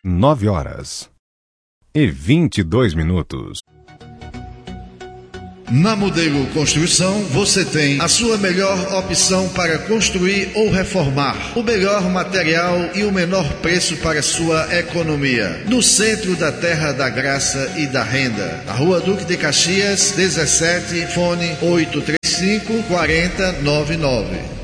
9h22. Na Modelo Construção, você tem a sua melhor opção para construir ou reformar. O melhor material e o menor preço para sua economia. No centro da Terra da Graça e da Renda. Na Rua Duque de Caxias, 17, fone 835-4099.